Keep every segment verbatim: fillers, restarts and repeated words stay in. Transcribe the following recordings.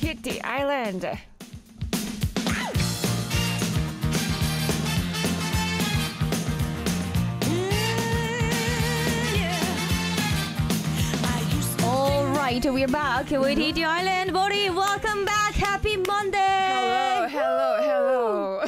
Hit the island. All right, we're back with Hit the Island. Body, welcome back. Happy Monday. Hello, hello,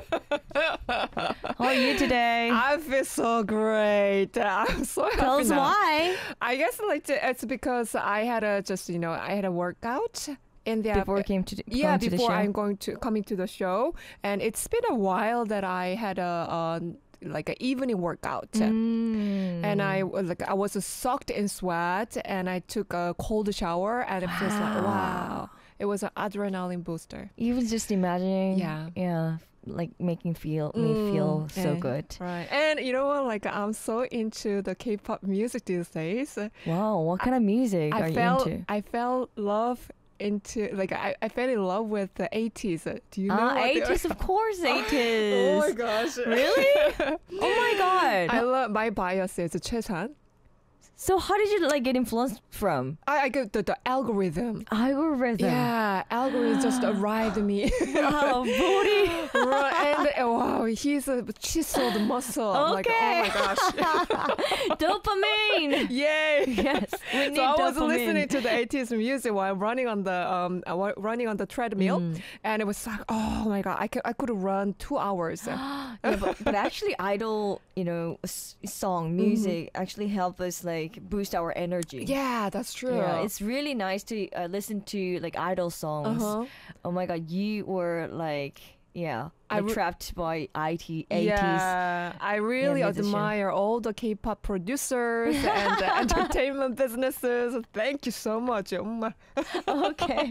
hello. How are you today? I feel so great. I'm so happy Tell us now. why. I guess like it's because I had a just you know I had a workout in the Before we came to the, yeah going to the before show. I'm going to coming to the show, and it's been a while that I had a. a like an evening workout, Mm. and I was like I was soaked in sweat, and I took a cold shower, and it feels like wow, it was an adrenaline booster. Even just imagining, Yeah. yeah, like making feel me Mm, feel so eh, good. Right, and you know what? Like I'm so into the K-pop music these days. Wow, what kind of music I are felt you into? I felt love into like I, I fell in love with the eighties. Do you know? Ah, what they- eighties, of course, eighties. Oh my gosh! Really? Oh my god. I love my bias is 최찬. So how did you like get influenced from? I, I get the, the algorithm. Algorithm. Yeah, algorithm just arrived me. Wow, booty. Right, and uh, wow, he's a chiseled muscle. I'm like, oh my gosh. Dopamine. Yay! Yes, we need So I was dopamine. listening to the eighties music while running on the um uh, wa- running on the treadmill, Mm. and it was like, oh my god, I could I could run two hours. yeah, but, but actually, idol, you know, s- song music actually help us like boost our energy. Yeah, that's true. Yeah, it's really nice to uh, listen to like idol songs. uh-huh. Oh my god, you were like, yeah, I like, re- trapped by I T eighties. Yeah, I really musician. admire all the K-pop producers and the entertainment businesses. Thank you so much. 엄마. Okay.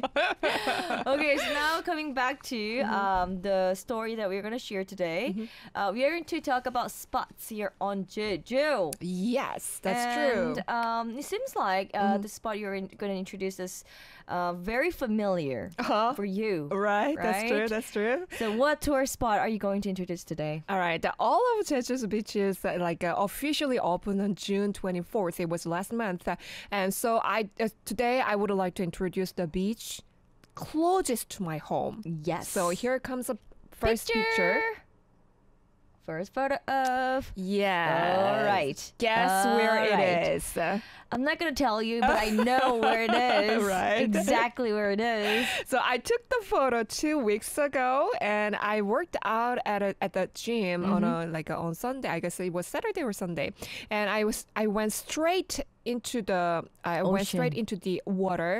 Okay, so now coming back to Mm-hmm. um, the story that we're going to share today, uh, we are going to talk about spots here on Jeju. Yes, that's and, true. Um, it seems like uh, the spot you're in, going to introduce is uh, very familiar Uh-huh. for you. Right, that's true. right? That's true. So, what tour spot are you going to introduce today? All right, the- all of Jeju's beaches uh, like uh, officially opened on June twenty-fourth. It was last month, uh, and so I uh, today I would like to introduce the beach closest to my home. Yes. So here comes a first picture. First photo of. Yeah. All right. Guess where All it right. is. Uh, I'm not gonna tell you, but I know where it is. Right. Exactly where it is. So I took the photo two weeks ago, and I worked out at a, at the gym on a like a, on Sunday. I guess it was Saturday or Sunday, and I was I went straight into the I went Ocean. straight into the water,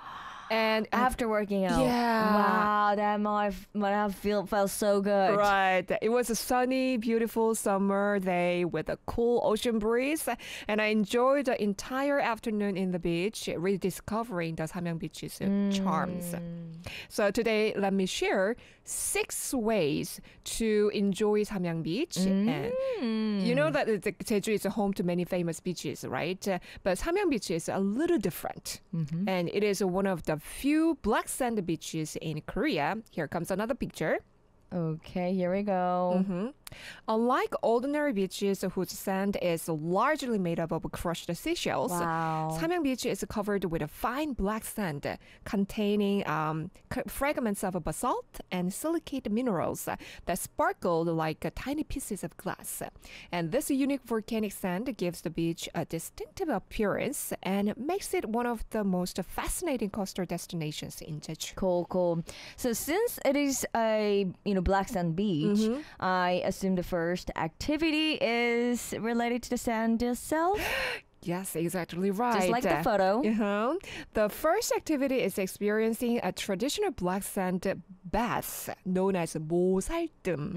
and After working out. Yeah. Wow, that might might have feel felt so good. Right. It was a sunny, beautiful summer day with a cool ocean breeze, and I enjoyed the entire afternoon in the beach, rediscovering the Samyang Beach's uh, charms. So today, let me share six ways to enjoy Samyang Beach. And you know that the Jeju is home to many famous beaches, right? Uh, but Samyang Beach is a little different, and it is one of the few black sand beaches in Korea. Here comes another picture. Okay, here we go. hmm Unlike ordinary beaches whose sand is largely made up of crushed seashells, Wow. Samyang Beach is covered with a fine black sand containing um, c- fragments of basalt and silicate minerals that sparkle like uh, tiny pieces of glass. And this unique volcanic sand gives the beach a distinctive appearance and makes it one of the most fascinating coastal destinations in Jeju. Cool, cool. So since it is a you know black sand beach, Mm-hmm. I assume the first activity is related to the sand itself, Yes, exactly right. just like the photo. Uh-huh. The first activity is experiencing a traditional black sand bath known as 모살뜸.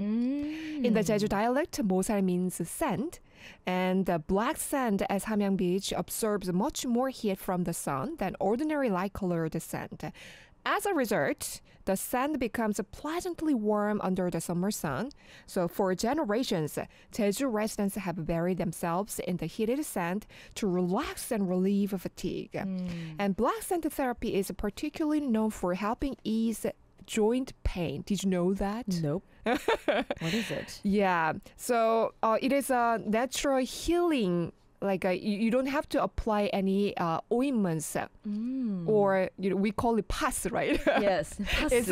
Mm. In the Jeju dialect, 모살 means sand, and the black sand at Samyang Beach absorbs much more heat from the sun than ordinary light-colored sand. As a result, the sand becomes pleasantly warm under the summer sun. So for generations, Jeju residents have buried themselves in the heated sand to relax and relieve fatigue. And black sand therapy is particularly known for helping ease joint pain. Did you know that? Nope. What is it? Yeah. So uh, it is a natural healing like uh, you, you don't have to apply any uh, ointments uh, Mm. or you know we call it pas, right? Yes. It's,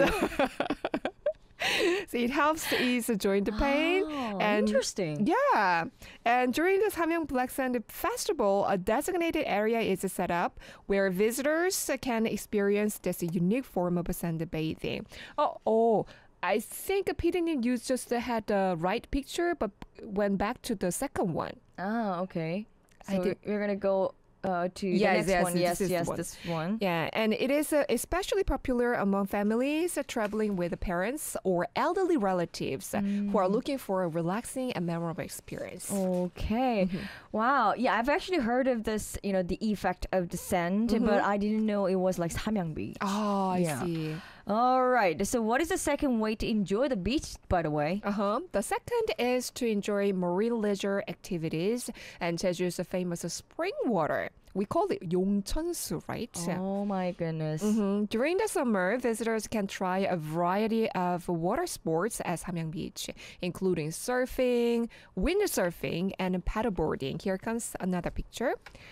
so it helps to ease the joint pain. Oh, and- interesting. Yeah, and during the Samyeong Black Sand Festival, a designated area is set up where visitors can experience this unique form of sand bathing. Oh, oh. I think Peter you just had the right picture, but went back to the second one. Ah, okay. I So did- we're gonna go uh, to Yes, the next yes, one. this Yes, is the yes, one. this one. Yeah, and it is uh, especially popular among families uh, traveling with parents or elderly relatives uh, who are looking for a relaxing and memorable experience. Okay. Mhm. Wow. Yeah, I've actually heard of this, you know, the effect of the sand, Mhm. but I didn't know it was like Samyang Beach. Oh, I Yeah. see. All right. So what is the second way to enjoy the beach, by the way? Uh-huh. The second is to enjoy marine leisure activities and Jeju's famous spring water. We call it 용천수, right? Oh my goodness. Mhm. During the summer, visitors can try a variety of water sports at Samyang Beach, including surfing, windsurfing, and paddleboarding. Here comes another picture.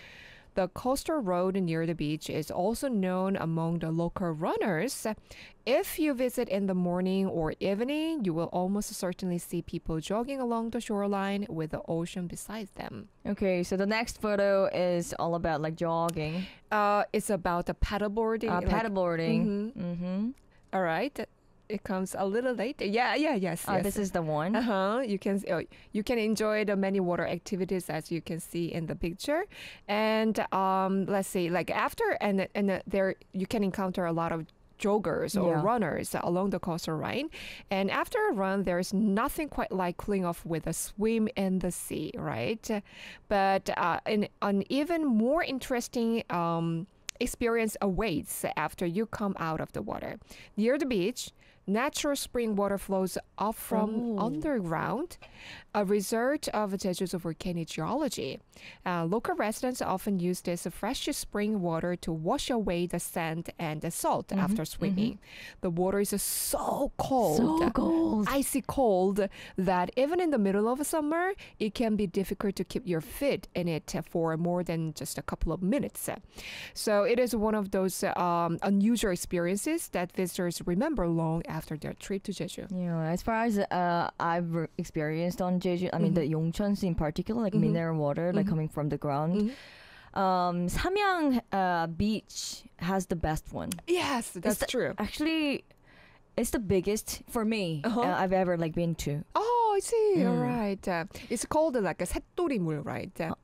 The coastal road near the beach is also known among the local runners. If you visit in the morning or evening, you will almost certainly see people jogging along the shoreline with the ocean beside them. Okay, so the next photo is all about like jogging, Uh, it's about the paddleboarding. uh, like- paddleboarding. Mhm. Mm-hmm. All right. It comes a little later. Yeah, yeah, yes, Uh, yes. this is the one. Uh huh. You can uh, you can enjoy the many water activities as you can see in the picture, and um, let's see, like after and and uh, there you can encounter a lot of joggers or Yeah. runners along the coastal line, and after a run, there's nothing quite like cooling off with a swim in the sea, right? But uh, an an even more interesting um. experience awaits after you come out of the water. Near the beach, natural spring water flows up from Oh. underground, a result of Jeju's volcanic geology. Uh, local residents often use this fresh spring water to wash away the sand and the salt Mhm, after swimming. The water is so cold. So cold. Icy cold that even in the middle of summer, it can be difficult to keep your feet in it for more than just a couple of minutes. So it is one of those um, unusual experiences that visitors remember long after their trip to Jeju. Yeah, as far as uh, I've re- experienced on Jeju, I mean Mhm. the Yongcheonsu in particular, like Mhm. mineral water, like Mhm. coming from the ground. Mhm. Um, Samyang uh, Beach has the best one. Yes, that's the- true. Actually, it's the biggest for me Uh-huh. uh, I've ever like been to. Oh, I see. All Mm. right. Uh, it's called uh, like a 셋돌이물, right? Uh,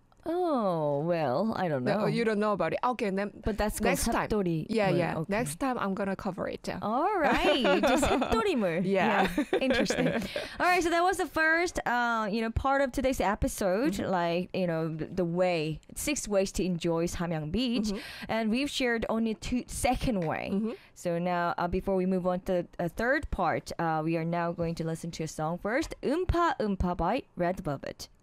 Oh well, I don't know. no, you don't know about it. Okay, then. but that's next time. 삿돌이 Yeah, 물. yeah. Okay. Next time I'm gonna cover it. Uh, All right, just 물. Yeah. Interesting. All right, so that was the first, uh, you know, part of today's episode. Mm-hmm. Like, you know, the, the way, six ways to enjoy Samyang Beach, Mhm. and we've shared only two second way. Mhm. So now, uh, before we move on to a third part, uh, we are now going to listen to a song first. Umpa Umpa by Red Velvet.